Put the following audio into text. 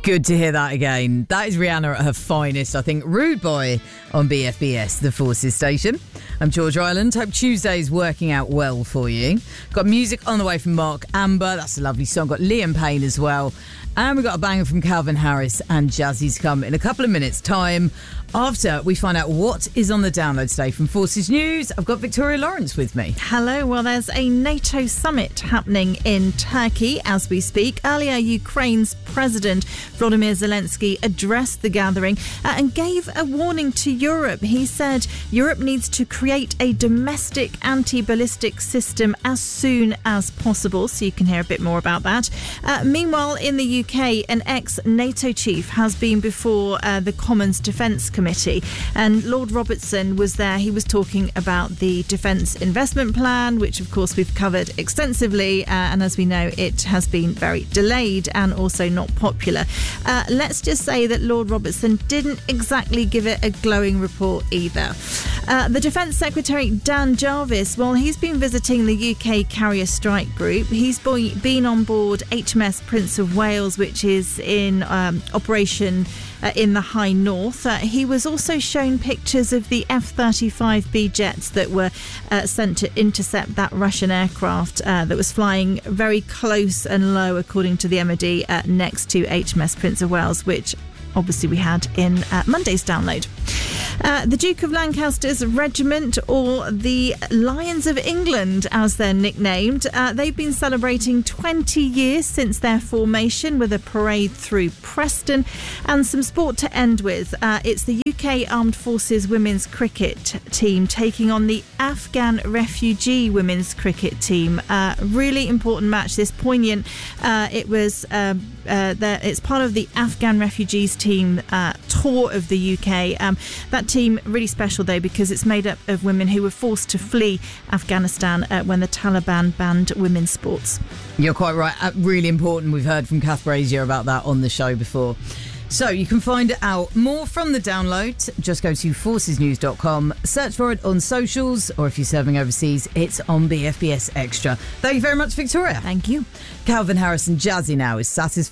Good to hear that again. That is Rihanna at her finest, I think. Rude Boy on BFBS, the Forces station. I'm George Ireland. Hope Tuesday's working out well for you. Got music on the way from Mark Amber. That's a lovely song. Got Liam Payne as well. And we've got a banger from Calvin Harris and Jazzy's come in a couple of minutes' time. After we find out what is on the download today from Forces News, I've got Victoria Lawrence with me. Hello. Well, there's a NATO summit happening in Turkey as we speak. Earlier, Ukraine's President Volodymyr Zelensky addressed the gathering and gave a warning to Europe. He said Europe needs to create a domestic anti-ballistic system as soon as possible. So you can hear a bit more about that. Meanwhile, in the UK, an ex-NATO chief has been before the Commons Defence Committee, and Lord Robertson was there. He was talking about the Defence Investment Plan, which of course we've covered extensively, and as we know, it has been very delayed and also not popular. Let's just say that Lord Robertson didn't exactly give it a glowing report either. The Defence Secretary Dan Jarvis, well, he's been visiting the UK Carrier Strike Group. He's been on board HMS Prince of Wales, which is in operation in the High North. He was also shown pictures of the F-35B jets that were sent to intercept that Russian aircraft that was flying very close and low, according to the MOD, next to HMS Prince of Wales, which obviously we had in Monday's download. The Duke of Lancaster's regiment, or the Lions of England as they're nicknamed, they've been celebrating 20 years since their formation with a parade through Preston and some sport to end with. It's the UK Armed Forces women's cricket team taking on the Afghan refugee women's cricket team. Really important match, this poignant. It's part of the Afghan refugees team tour of the UK. That team really special though, because it's made up of women who were forced to flee Afghanistan when the Taliban banned women's sports. You're quite right. Really important. We've heard from Kath Brazier about that on the show before. So you can find out more from the download. Just go to forcesnews.com, search for it on socials, or if you're serving overseas, it's on BFBS Extra. Thank you very much, Victoria. Thank you. Calvin Harris and Jazzy now is Satisfied.